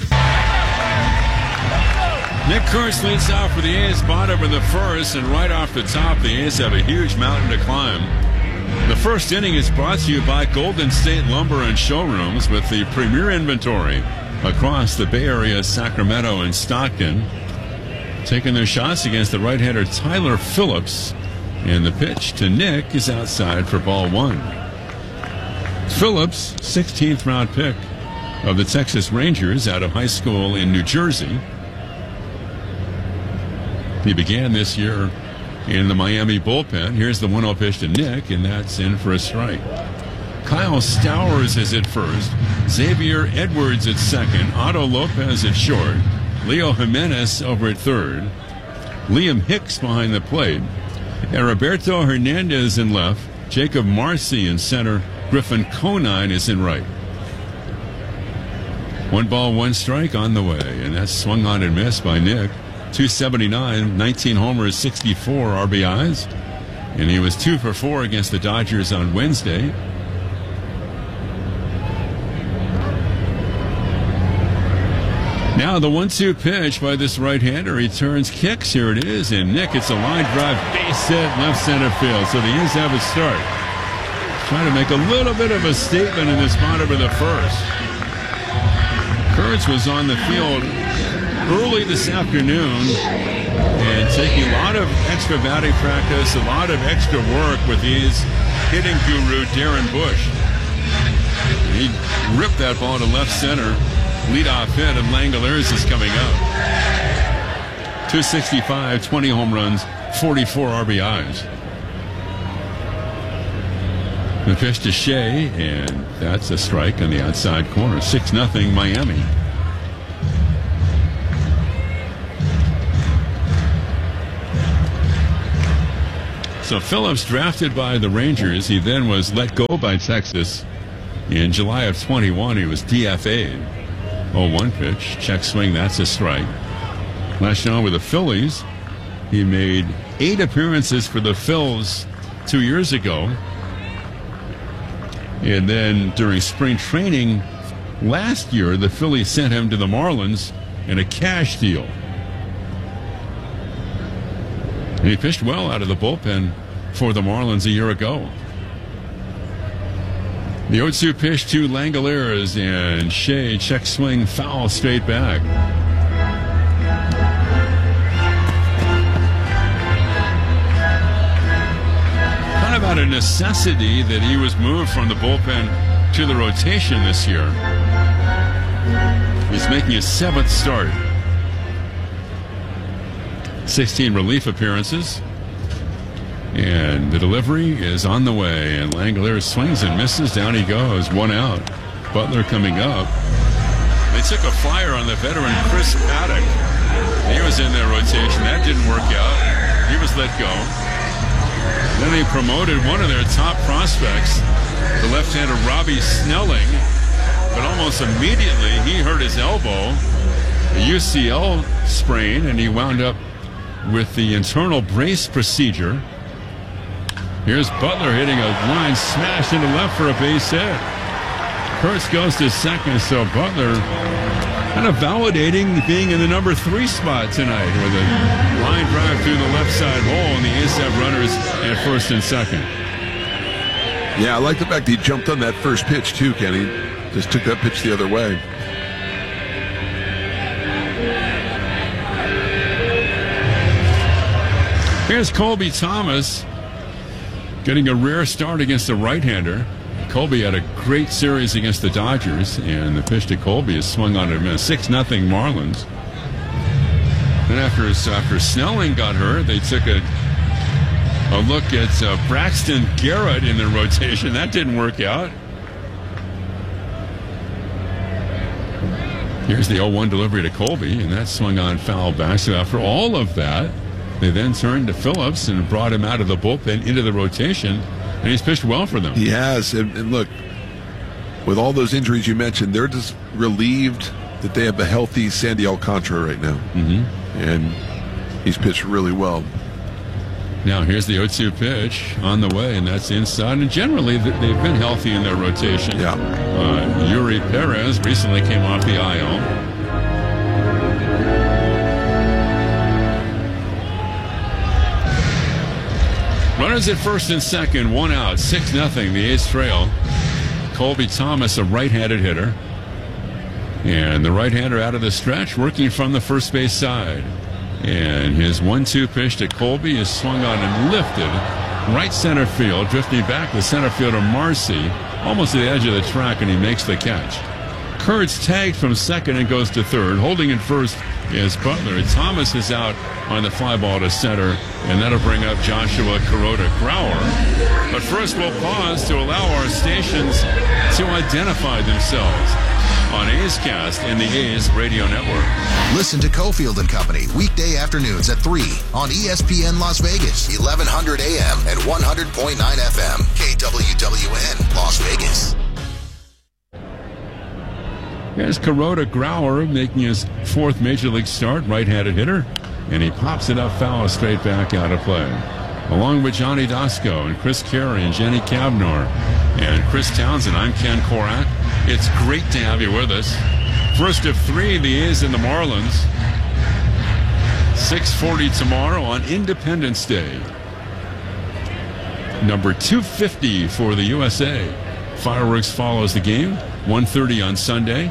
Nick Kurtz leads off for the A's, bottom of the first, and right off the top, the A's have a huge mountain to climb. The first inning is brought to you by Golden State Lumber and Showrooms with the premier inventory across the Bay Area, Sacramento, and Stockton. Taking their shots against the right-hander Tyler Phillips, and the pitch to Nick is outside for ball 1. Phillips, 16th round pick of the Texas Rangers out of high school in New Jersey. He began this year in the Miami bullpen. Here's the 1-0 pitch to Nick, and that's in for a strike. Kyle Stowers is at first. Xavier Edwards at second. Otto Lopez at short. Leo Jimenez over at third. Liam Hicks behind the plate. And Roberto Hernandez in left. Jacob Marcy in center. Griffin Conine is in right. 1 ball, 1 strike on the way, and that's swung on and missed by Nick. 279, 19 homers, 64 RBIs. And he was 2 for 4 against the Dodgers on Wednesday. Now the 1-2 pitch by this right-hander. He turns, kicks. Here it is. And Nick, it's a line drive, base hit, left center field. So the A's have a start. Trying to make a little bit of a statement in this bottom of the first. Kurtz was on the field early this afternoon and taking a lot of extra batting practice, a lot of extra work with his hitting guru, Darren Bush. He ripped that ball to left center, leadoff hit, and Langoliers is coming up. 265, 20 home runs, 44 RBIs. The pitch to Shea, and that's a strike on the outside corner. 6-0 Miami. So Phillips drafted by the Rangers. He then was let go by Texas. In July of 21, he was DFA'd. 0-1 pitch. Check swing, that's a strike. Last year with the Phillies, he made 8 appearances for the Phils 2 years ago. And then during spring training last year, the Phillies sent him to the Marlins in a cash deal. And he pitched well out of the bullpen for the Marlins a year ago. The 0-2 pitch to Langeliers, and Shea, check swing, foul, straight back. Kind of out of necessity that he was moved from the bullpen to the rotation this year. He's making his 7th start. 16 relief appearances. And the delivery is on the way. And Langeliers swings and misses. Down he goes. 1 out. Butler coming up. They took a flyer on the veteran Chris Paddock. He was in their rotation. That didn't work out. He was let go. Then they promoted one of their top prospects, the left-hander Robbie Snelling. But almost immediately he hurt his elbow, a UCL sprain, and he wound up with the internal brace procedure. Here's Butler hitting a line smash into left for a base hit. Kurtz goes to second, so Butler kind of validating being in the number 3 spot tonight with a line drive through the left side hole, and the A's have runners at first and second. Yeah, I like the fact he jumped on that first pitch too, Kenny. Just took that pitch the other way. Here's Colby Thomas getting a rare start against a right-hander. Colby had a great series against the Dodgers, and the pitch to Colby is swung on him. 6-0 Marlins. Then after Snelling got hurt, they took a look at Braxton Garrett in the rotation. That didn't work out. Here's the 0-1 delivery to Colby, and that swung on foul back. So after all of that, they then turned to Phillips and brought him out of the bullpen into the rotation, and he's pitched well for them. He has, and look, with all those injuries you mentioned, they're just relieved that they have a healthy Sandy Alcantara right now. Mm-hmm. And he's pitched really well. Now here's the 0-2 pitch on the way, and that's inside. And generally, they've been healthy in their rotation. Yeah. Yuri Perez recently came off the IL. Runners at first and second, 1 out, 6-0. The A's trail. Colby Thomas, a right-handed hitter. And the right-hander out of the stretch, working from the first base side. And his 1-2 pitch to Colby is swung on and lifted right center field, drifting back to center fielder Marcy, almost to the edge of the track, and he makes the catch. Kurtz tagged from second and goes to third. Holding in first is Butler. Thomas is out on the fly ball to center, and that'll bring up Joshua Kuroda-Grauer. But first we'll pause to allow our stations to identify themselves on A's Cast and the A's Radio Network. Listen to Cofield and Company weekday afternoons at 3 on ESPN Las Vegas, 1100 AM and 100.9 FM, KWWN Las Vegas. Here's Kuroda-Grauer making his 4th Major League start, right-handed hitter, and he pops it up foul straight back out of play. Along with Johnny Dasco and Chris Carey and Jenny Cavnor and Chris Townsend, I'm Ken Korak. It's great to have you with us. First of 3, the A's and the Marlins. 6:40 tomorrow on Independence Day. Number 250 for the USA. Fireworks follows the game. 1:30 on Sunday.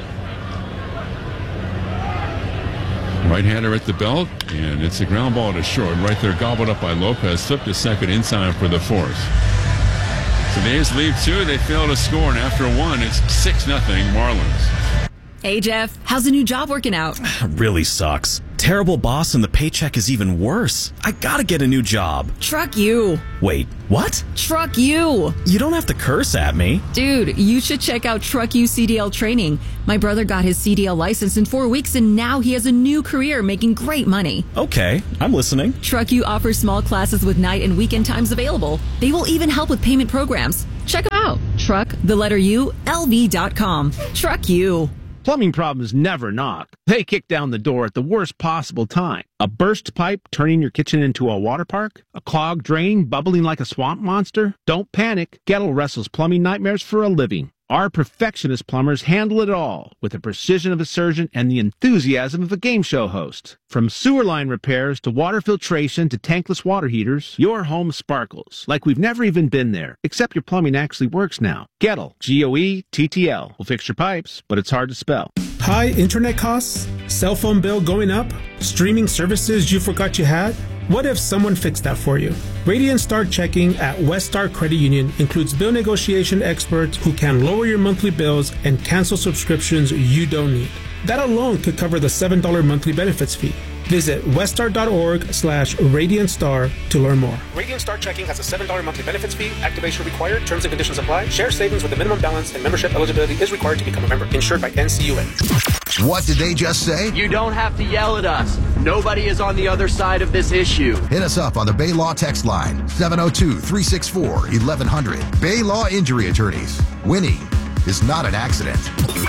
Right-hander at the belt, and it's a ground ball to short. Right there, gobbled up by Lopez. Flipped to second in time for the 4th. So the A's lead 2. They fail to score, and after 1, it's 6-0 Marlins. Hey, Jeff. How's the new job working out? Really sucks. Terrible boss and the paycheck is even worse. I gotta get a new job. Truck you. Wait, what? Truck you. You don't have to curse at me. Dude, you should check out Truck You CDL training. My brother got his CDL license in 4 weeks and now he has a new career making great money. Okay, I'm listening. Truck You offers small classes with night and weekend times available. They will even help with payment programs. Check them out. Truck, the letter U, LV.com. Truck You. Plumbing problems never knock. They kick down the door at the worst possible time. A burst pipe turning your kitchen into a water park? A clogged drain bubbling like a swamp monster? Don't panic. Gettle wrestles plumbing nightmares for a living. Our perfectionist plumbers handle it all with the precision of a surgeon and the enthusiasm of a game show host. From sewer line repairs to water filtration to tankless water heaters, your home sparkles like we've never even been there, except your plumbing actually works now. Gettle, G-O-E-T-T-L, will fix your pipes, but it's hard to spell. High internet costs? Cell phone bill going up? Streaming services you forgot you had? What if someone fixed that for you? Radiant Start Checking at West Star Credit Union includes bill negotiation experts who can lower your monthly bills and cancel subscriptions you don't need. That alone could cover the $7 monthly benefits fee. Visit weststar.org/RadiantStar to learn more. Radiant Start Checking has a $7 monthly benefits fee. Activation required. Terms and conditions apply. Share savings with a minimum balance and membership eligibility is required to become a member. Insured by NCUA. What did they just say? You don't have to yell at us. Nobody is on the other side of this issue. Hit us up on the Bay Law text line, 702-364-1100. Bay Law Injury Attorneys. Winning is not an accident.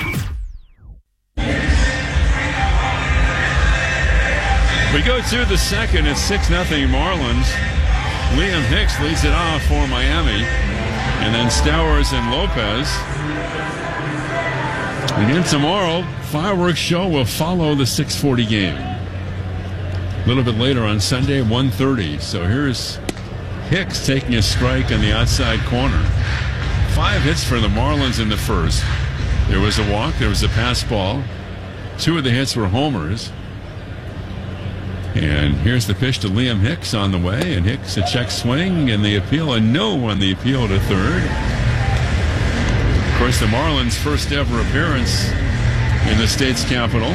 We go to the second at 6-0 Marlins. Liam Hicks leads it off for Miami. And then Stowers and Lopez. Again tomorrow, fireworks show will follow the 6:40 game. A little bit later on Sunday, 1:30. So here's Hicks taking a strike in the outside corner. 5 hits for the Marlins in the first. There was a walk, there was a pass ball. 2 of the hits were homers. And here's the pitch to Liam Hicks on the way. And Hicks a check swing and the appeal, a no on the appeal to third. Of course, the Marlins' first ever appearance in the state's capital.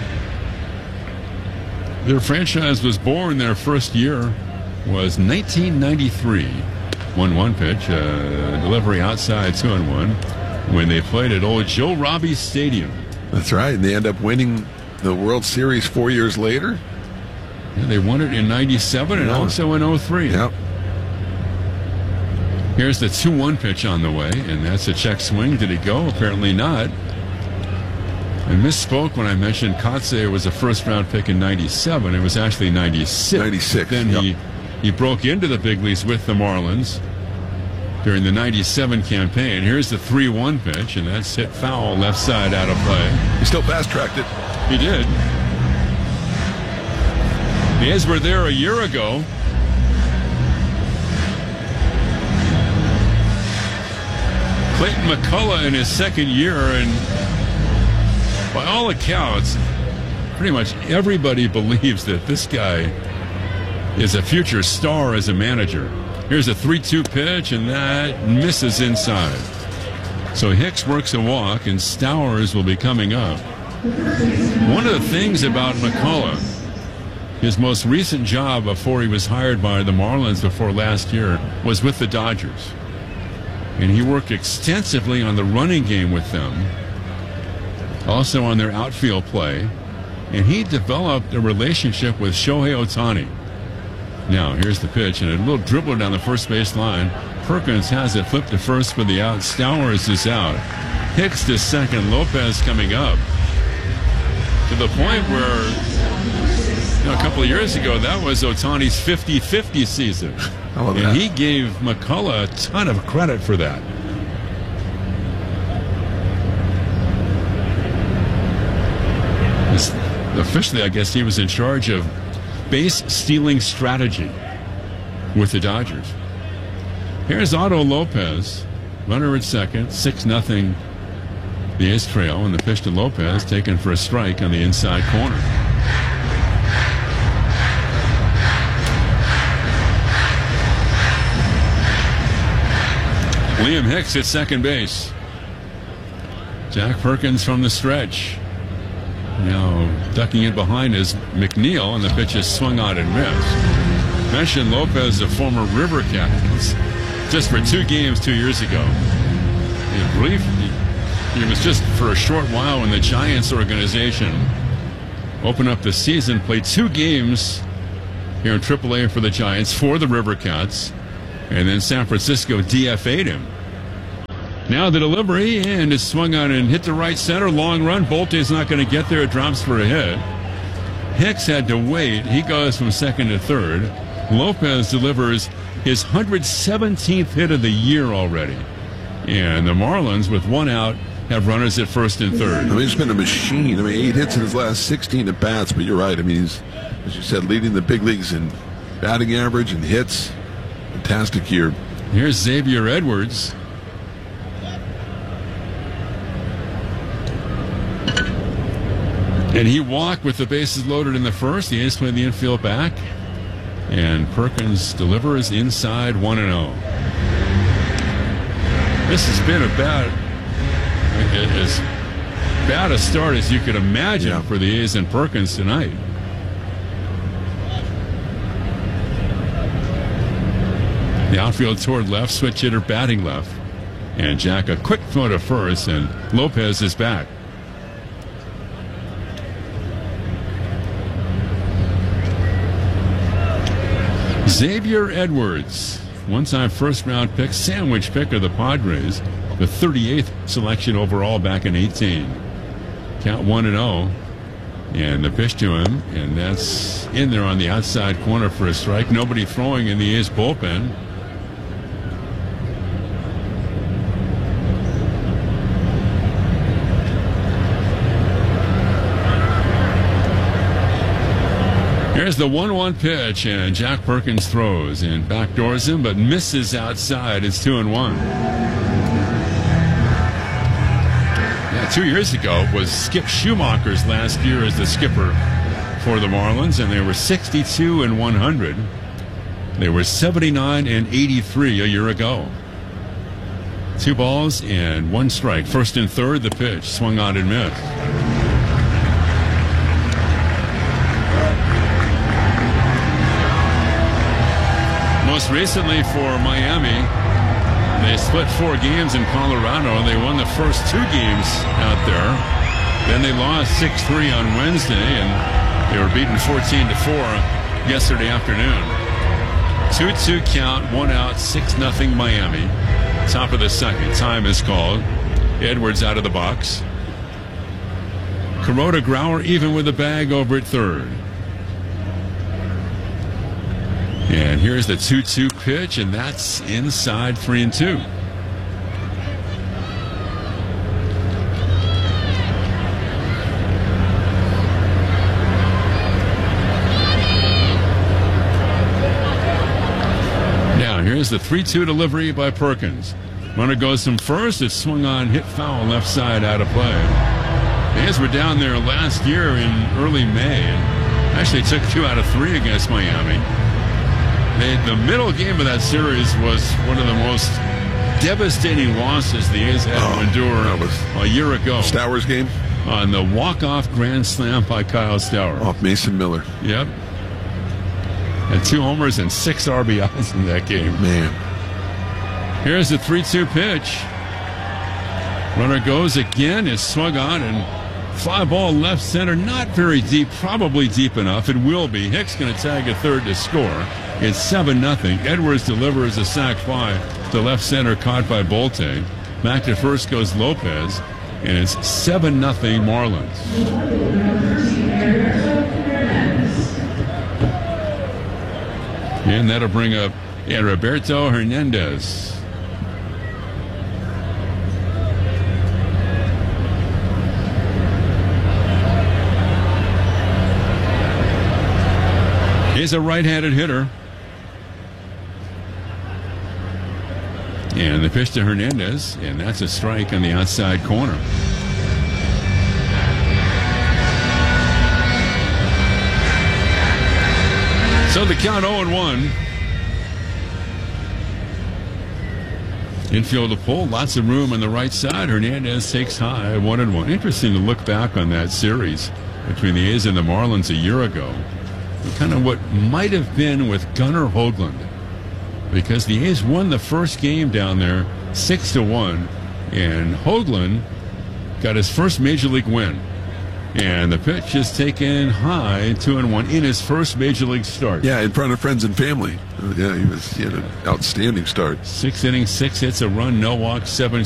Their franchise was born, their first year was 1993. 1-1 pitch, delivery outside 2-1 when they played at old Joe Robbie Stadium. That's right. And they end up winning the World Series 4 years later. Yeah, they won it in 97 and also in 03. Yep. Here's the 2-1 pitch on the way, and that's a check swing. Did it go? Apparently not. I misspoke when I mentioned Kotze was a first-round pick in 97. It was actually 96. 96, Then he broke into the big leagues with the Marlins during the 97 campaign. Here's the 3-1 pitch, and that's hit foul left side out of play. He still fast-tracked it. He did. The A's were there a year ago. Clayton McCullough in his second year, and by all accounts, pretty much everybody believes that this guy is a future star as a manager. Here's a 3-2 pitch, and that misses inside. So Hicks works a walk, and Stowers will be coming up. One of the things about McCullough, his most recent job before he was hired by the Marlins before last year was with the Dodgers. And he worked extensively on the running game with them, also on their outfield play. And he developed a relationship with Shohei Ohtani. Now, here's the pitch, and a little dribble down the first base line. Perkins has it flipped to first for the out. Stowers is out. Hicks to second. Lopez coming up. To the point where a couple of years ago, that was Ohtani's 50-50 season. And he gave McCullough a ton of credit for that. Officially, I guess he was in charge of base stealing strategy with the Dodgers. Here's Otto Lopez, runner at second, 6-0. The A's trail, and the pitch to Lopez taken for a strike on the inside corner. Liam Hicks at second base. Jack Perkins from the stretch. Now, ducking in behind is McNeil, and the pitch is swung on and missed. Mentioned Lopez, a former River Cat, just for 2 games 2 years ago. I believe he was just for a short while in the Giants organization. Opened up the season, played 2 games here in AAA for the Giants, for the River Cats, and then San Francisco DFA'd him. Now the delivery, and it's swung on and hit the right center. Long run. Bolte's not going to get there. It drops for a hit. Hicks had to wait. He goes from second to third. Lopez delivers his 117th hit of the year already. And the Marlins, with 1 out, have runners at first and third. I mean, he's been a machine. I mean, 8 hits in his last 16 at bats, but you're right. I mean, he's, as you said, leading the big leagues in batting average and hits. Fantastic year. Here's Xavier Edwards. And he walked with the bases loaded in the first. The A's played the infield back. And Perkins delivers inside 1-0. This has been as bad a start as you could imagine for the A's and Perkins tonight. The outfield toward left, switch hitter batting left. And Jack, a quick throw to first, and Lopez is back. Xavier Edwards, one-time first-round pick, sandwich pick of the Padres, the 38th selection overall back in 18. Count 1-0, and the pitch to him, and that's in there on the outside corner for a strike. Nobody throwing in the A's bullpen. Here's the 1-1 pitch, and Jack Perkins throws and backdoors him, but misses outside. It's 2-1. Yeah, 2 years ago was Skip Schumacher's last year as the skipper for the Marlins, and they were 62-100. They were 79-83 a year ago. 2 balls and 1 strike. First and third, the pitch swung on and missed. Most recently for Miami, they split 4 games in Colorado, and they won the first 2 games out there. Then they lost 6-3 on Wednesday, and they were beaten 14-4 yesterday afternoon. 2-2 count, 1 out, 6-0 Miami. Top of the second, time is called. Edwards out of the box. Kuroda Grauer even with the bag over at third. And here's the 2-2 pitch, and that's inside 3-2. Now here's the 3-2 delivery by Perkins. Runner goes from first. It's swung on, hit foul left side, out of play. The A's were down there last year in early May, and actually took 2 out of 3 against Miami. The middle game of that series was one of the most devastating losses the A's had to endure a year ago. Stowers game? On the walk-off grand slam by Kyle Stowers. Off Mason Miller. Yep. And 2 homers and 6 RBIs in that game. Man. Here's the 3-2 pitch. Runner goes again. It's swung on and fly ball left center. Not very deep. Probably deep enough. It will be. Hicks going to tag a third to score. It's 7-0. Edwards delivers a sac fly to left center, caught by Bolte. Back to first goes Lopez, and it's 7-0 Marlins. And that'll bring up Roberto Hernandez. He's a right-handed hitter. And the pitch to Hernandez, and that's a strike on the outside corner. So the count 0-1. Infield to pull, lots of room on the right side. Hernandez takes high, 1-1. Interesting to look back on that series. between the A's and the Marlins a year ago. Kind of what might have been with Gunnar Hoagland, because the A's won the first game down there 6-1, and Hoagland got his first major league win. And the pitch is taken high, 2-1 in his first major league start. Yeah, in front of friends and family. Yeah, he had an outstanding start. 6 innings, 6 hits, a run, no walks, 7